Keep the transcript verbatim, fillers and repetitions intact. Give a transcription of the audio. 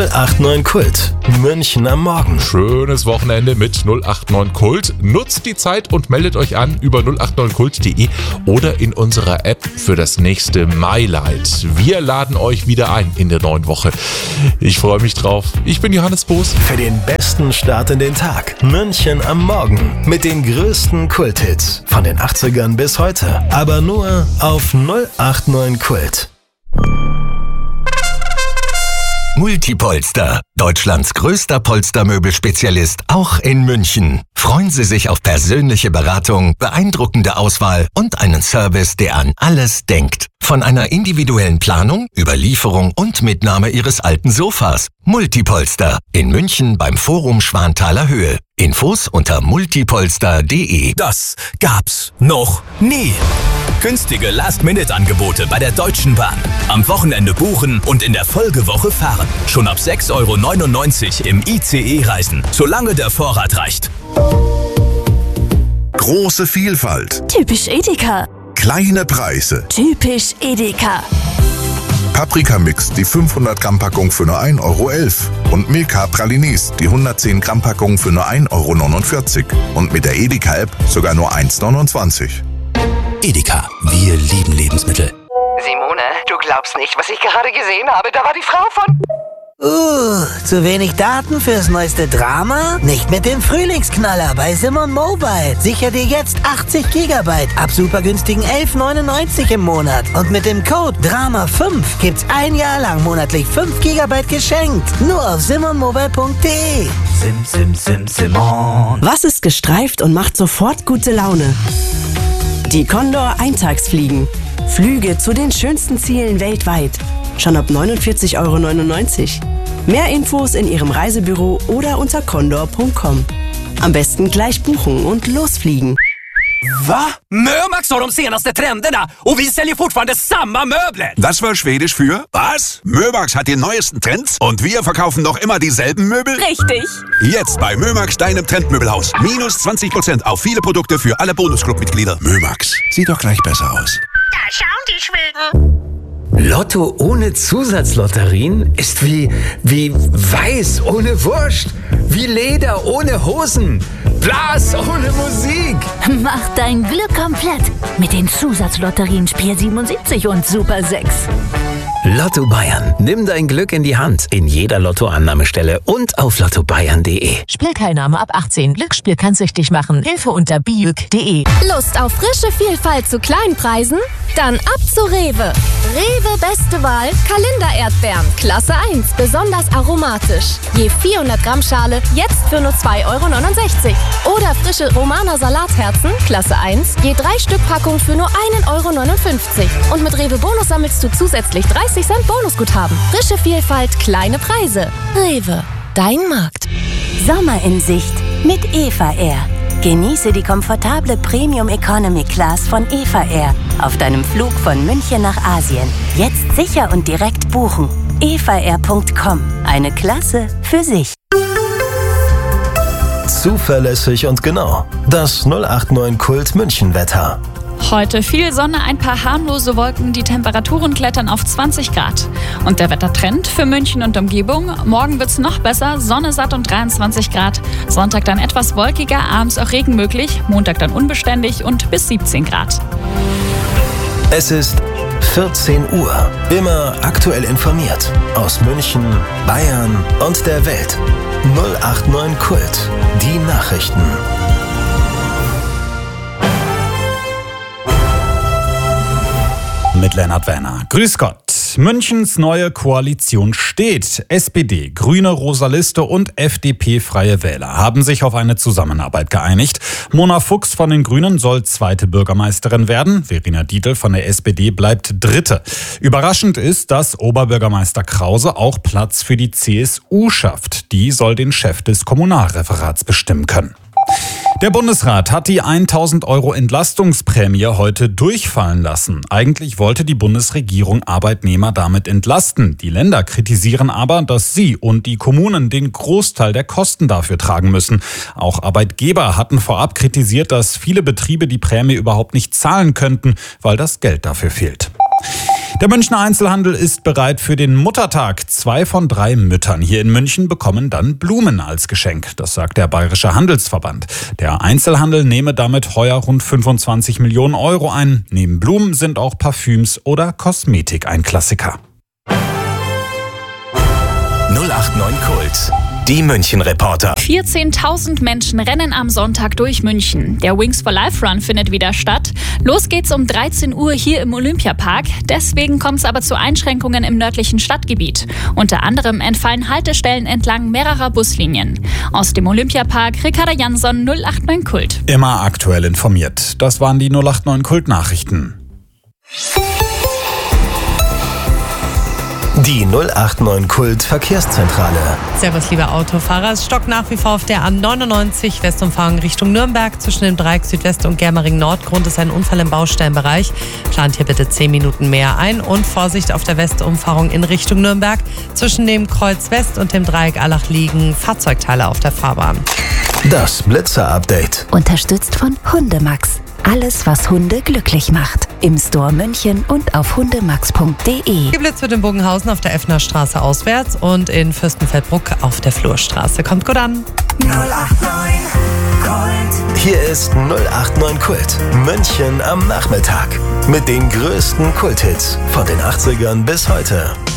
null acht neun Kult. München am Morgen. Schönes Wochenende mit null acht neun Kult. Nutzt die Zeit und meldet euch an über null acht neun kult punkt de oder in unserer App für das nächste MyLight. Wir laden euch wieder ein in der neuen Woche. Ich freue mich drauf. Ich bin Johannes Boos. Für den besten Start in den Tag. München am Morgen. Mit den größten Kulthits. Von den achtzigern bis heute. Aber nur auf null acht neun Kult. Multipolster, Deutschlands größter Polstermöbelspezialist, auch in München. Freuen Sie sich auf persönliche Beratung, beeindruckende Auswahl und einen Service, der an alles denkt. Von einer individuellen Planung über Lieferung und Mitnahme Ihres alten Sofas. Multipolster in München beim Forum Schwanthaler Höhe. Infos unter multipolster punkt de. Das gab's noch nie. Günstige Last-Minute-Angebote bei der Deutschen Bahn. Am Wochenende buchen und in der Folgewoche fahren. Schon ab sechs Euro neunundneunzig im I C E reisen, solange der Vorrat reicht. Große Vielfalt. Typisch Edeka. Kleine Preise. Typisch Edeka. Paprika-Mix, die fünfhundert Gramm Packung für nur ein Euro elf. Und Milka Pralines, die hundertzehn Gramm Packung für nur ein Euro neunundvierzig. Und mit der Edeka-App sogar nur eins neunundzwanzig. Edeka, wir lieben Lebensmittel. Simone, du glaubst nicht, was ich gerade gesehen habe. Da war die Frau von... Uh, zu wenig Daten fürs neueste Drama? Nicht mit dem Frühlingsknaller bei Simon Mobile. Sicher dir jetzt achtzig Gigabyte ab super günstigen elf neunundneunzig im Monat. Und mit dem Code Drama fünf gibt's ein Jahr lang monatlich fünf Gigabyte geschenkt. Nur auf simon mobile punkt de. Sim, sim, sim, Simon. Was ist gestreift und macht sofort gute Laune? Die Condor Eintagsfliegen. Flüge zu den schönsten Zielen weltweit. Schon ab neunundvierzig Euro neunundneunzig. Mehr Infos in Ihrem Reisebüro oder unter condor punkt com. Am besten gleich buchen und losfliegen. Va? Mömax har de senaste trenderna och vi säljer fortfarande samma möbler. Das war Schwedisch für was? Mömax hat die neuesten Trends und wir verkaufen noch immer dieselben Möbel? Richtig. Jetzt bei Mömax, deinem Trendmöbelhaus. Minus zwanzig Prozent auf viele Produkte für alle Bonusclub-Mitglieder. Mömax, sieht doch gleich besser aus. Da schauen die Schweden. Lotto ohne Zusatzlotterien ist wie, wie Weiß ohne Wurst, wie Leder ohne Hosen, Blas ohne Musik. Mach dein Glück komplett mit den Zusatzlotterien Spiel siebenundsiebzig und Super sechs. Lotto Bayern. Nimm dein Glück in die Hand in jeder Lottoannahmestelle und auf lotto bayern punkt de. Spielteilnahme ab achtzehn. Glücksspiel kann süchtig machen. Hilfe unter biüg punkt de. Lust auf frische Vielfalt zu kleinen Preisen? Dann ab zu Rewe. Rewe beste Wahl, Kalender-Erdbeeren. Klasse eins, besonders aromatisch. Je vierhundert Gramm Schale, jetzt für nur zwei Euro neunundsechzig. Oder frische Romaner Salatherzen, Klasse eins, je drei Stück Packung für nur ein Euro neunundfünfzig. Und mit Rewe Bonus sammelst du zusätzlich dreißig Cent Bonusguthaben. Frische Vielfalt, kleine Preise. Rewe, dein Markt. Sommer in Sicht mit Eva Air. Genieße die komfortable Premium Economy Class von Eva Air auf deinem Flug von München nach Asien. Jetzt sicher und direkt buchen. eva air punkt com. Eine Klasse für sich. Zuverlässig und genau. Das null acht neun Kult München Wetter. Heute viel Sonne, ein paar harmlose Wolken, die Temperaturen klettern auf zwanzig Grad. Und der Wettertrend für München und Umgebung: morgen wird's noch besser, Sonne satt und dreiundzwanzig Grad. Sonntag dann etwas wolkiger, abends auch Regen möglich, Montag dann unbeständig und bis siebzehn Grad. Es ist vierzehn Uhr. Immer aktuell informiert. Aus München, Bayern und der Welt. null acht neun Kult. Die Nachrichten. Mit Lennart Werner. Grüß Gott. Münchens neue Koalition steht. S P D, Grüne, Rosa Liste und F D P Freie Wähler haben sich auf eine Zusammenarbeit geeinigt. Mona Fuchs von den Grünen soll zweite Bürgermeisterin werden. Verena Dietl von der S P D bleibt dritte. Überraschend ist, dass Oberbürgermeister Krause auch Platz für die C S U schafft. Die soll den Chef des Kommunalreferats bestimmen können. Der Bundesrat hat die tausend Euro Entlastungsprämie heute durchfallen lassen. Eigentlich wollte die Bundesregierung Arbeitnehmer damit entlasten. Die Länder kritisieren aber, dass sie und die Kommunen den Großteil der Kosten dafür tragen müssen. Auch Arbeitgeber hatten vorab kritisiert, dass viele Betriebe die Prämie überhaupt nicht zahlen könnten, weil das Geld dafür fehlt. Der Münchner Einzelhandel ist bereit für den Muttertag. Zwei von drei Müttern hier in München bekommen dann Blumen als Geschenk. Das sagt der Bayerische Handelsverband. Der Einzelhandel nehme damit heuer rund fünfundzwanzig Millionen Euro ein. Neben Blumen sind auch Parfüms oder Kosmetik ein Klassiker. null acht neun Kult. Die München-Reporter. vierzehntausend Menschen rennen am Sonntag durch München. Der Wings for Life Run findet wieder statt. Los geht's um dreizehn Uhr hier im Olympiapark. Deswegen kommt es aber zu Einschränkungen im nördlichen Stadtgebiet. Unter anderem entfallen Haltestellen entlang mehrerer Buslinien. Aus dem Olympiapark, Ricarda Jansson, null acht neun Kult. Immer aktuell informiert. Das waren die null acht neun Kult-Nachrichten. Die null acht neun Kult Verkehrszentrale. Servus, liebe Autofahrer. Es stockt nach wie vor auf der A neunundneunzig Westumfahrung Richtung Nürnberg zwischen dem Dreieck Südwest und Germering Nord. Grund ist ein Unfall im Baustellenbereich. Plant hier bitte zehn Minuten mehr ein. Und Vorsicht auf der Westumfahrung in Richtung Nürnberg. Zwischen dem Kreuz West und dem Dreieck Allach liegen Fahrzeugteile auf der Fahrbahn. Das Blitzer-Update. Unterstützt von Hundemax. Alles, was Hunde glücklich macht. Im Store München und auf hundemax punkt de. Geblitzt wird in Bogenhausen auf der Effner Straße auswärts und in Fürstenfeldbruck auf der Flurstraße. Kommt gut an. null acht neun Kult. Hier ist null acht neun Kult. München am Nachmittag. Mit den größten Kulthits von den achtzigern bis heute.